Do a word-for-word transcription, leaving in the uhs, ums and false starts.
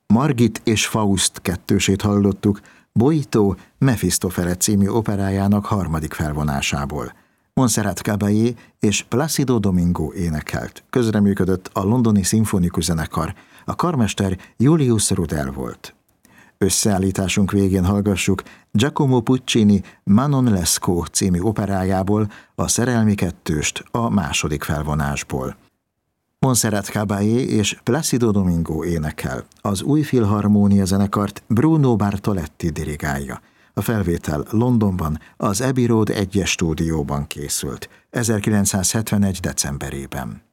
Margit és Faust kettősét hallottuk Boito Mefistofele című operájának harmadik felvonásából. Montserrat Caballé és Plácido Domingo énekelt. Közreműködött a londoni szimfonikus zenekar, a karmester Julius Rudel volt. Összeállításunk végén hallgassuk Giacomo Puccini Manon Lescaut című operájából a Szerelmi kettőst a második felvonásból. Montserrat Caballé és Plácido Domingo énekel. Az új filharmónia zenekart Bruno Bartoletti dirigálja. A felvétel Londonban, az Abbey Road egyes stúdióban készült, ezerkilencszázhetvenegy decemberében.